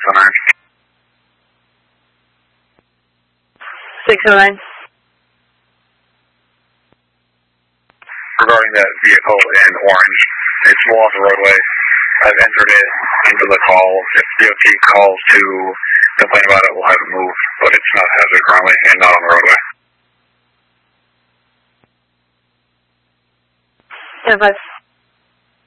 609. Regarding that vehicle in orange, it's more off the roadway. I've entered it into the call. If DOT calls to complain about it, we'll have it moved, but it's not hazard currently and not on the roadway. 10-5.